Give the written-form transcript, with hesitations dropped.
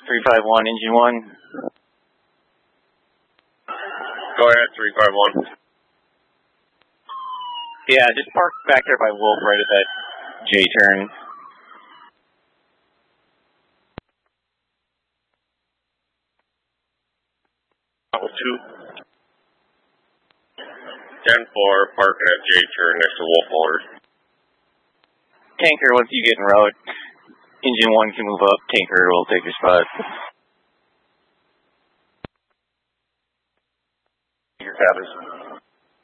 351, engine 1. Go ahead, 351. Yeah, just park back there by Wolf right at that J-turn. Level 2. 10-4, parking at J-turn next to Wolf Motors. Tanker, once you get en route, engine 1 can move up. Tanker will take your spot. Your cabins.